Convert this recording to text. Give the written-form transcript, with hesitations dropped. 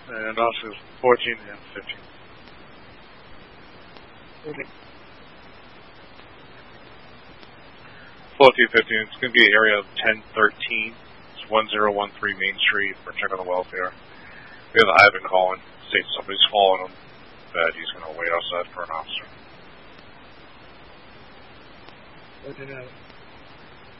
And officers 14 and 15. Okay. 14, 15. It's going to be area of 1013. It's 1013 Main Street. We're checking the welfare. We have the Ivan calling. Say somebody's following him. That he's going to wait outside for an officer. Okay, got it.